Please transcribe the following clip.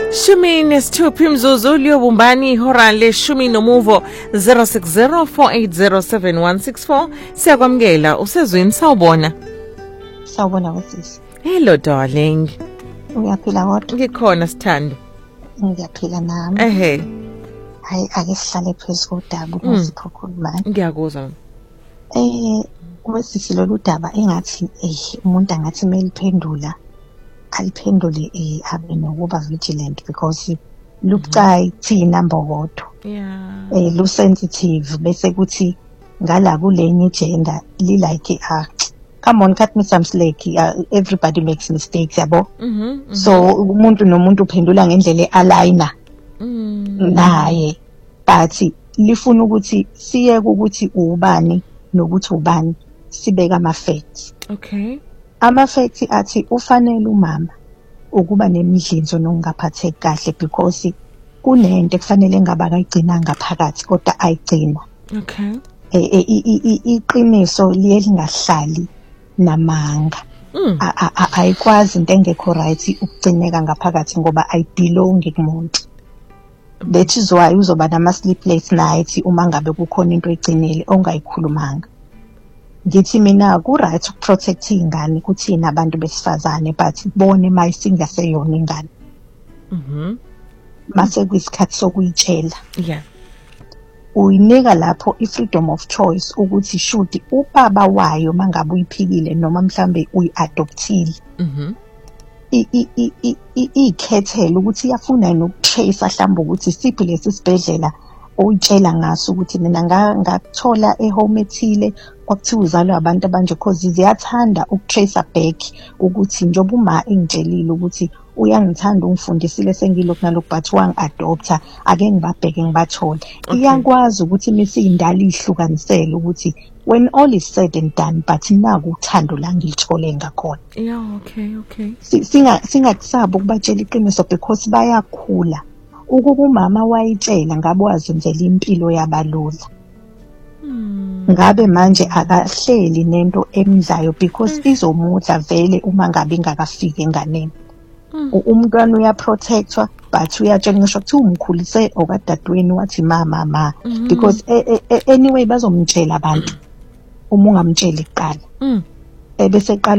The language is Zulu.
Shumi nesithupha imzuzu liyobumbani ihora leshumi nomuvo 0604807164 siyakwamukela usezweni sawubona. Sawubona wesisi. Hello darling. Uyaphila kodwa? Ngikhona sithando. Ngiyaphila nami. Ehe. Hayi ake sihlale phezu kodaba ukuzikhuluma. Ngiyakuzwa. Wesisi lolu daba engathi umuntu angathi meliphendula aliphendule abe nokuba vigilant because lubucayi thina mbokodo. Yeah. Lu sensitive bese kuthi ngala kulenye gender li like come on, cut me some slack. Everybody makes mistakes, yabo. So umuntu nomuntu uphendula ngendlela aligner naye, but lifuna ukuthi siye ukuthi ubani nokuthi ubani sibeka ama facts. Okay. Ama facts athi ufanele umama ukuba nemidlinzo nokungaphatheki kahle because kunento ekufanele ngaba kayigcina ngaphakathi kodwa ayigcina. Okay. Iqiniso liye lingahlali namanga. Ayikwazi into engekho right ukugcineka ngaphakathi ngoba ayibelongi kumuntu. That is why uzoba nama sleepless nights uma ngabe kukhona into egcinile ongayikhulumanga. Ngithi mina ku right ukuprotect ingane kuthina abantu besifazane but bone mayisingaseyona ingane. Mase kuyisikhathi sokuyitshela. Yeah. Uyinika lapho i-freedom of choice ukuthi should ubaba wayo mangabe uyiphikile noma mhlambe uyi-adoptile. Ikhethela ukuthi iyafuna yini ukutrace mhlawumbe ukuthi siphi lesi sibhedlela oyitshela ngaso ukuthi mina ngathola ehome ethile kwakuthiwa uzalwa abantu abanje cause ziyathanda ukutrace back ukuthi njengoba uma engitshelile ukuthi uyangithanda ungifundisile sengilokhu nalokhu but wangi-adopta ake ngibabheke ngibathole. Iyakwazi ukuthi mesiyindala ihlukanisele ukuthi when all is said and done but naku uthando la ngilithole ngakhona. Yeah, okay. Singakusaba ukubatshela iqiniso because bayakhula. Ukuba umama wayitshela ngabe wazenzela impilo yabalula. Ngabe manje akahleli nento emdlayo because izomudla vele uma ngabe ingakafiki enganeni. Umntwana uyaprotectwa but uyatshela ngisho ukuthi umkhulise okadadweni wathi mama because anyway bazomtshela abantu uma ungamtsheli kuqala. Bese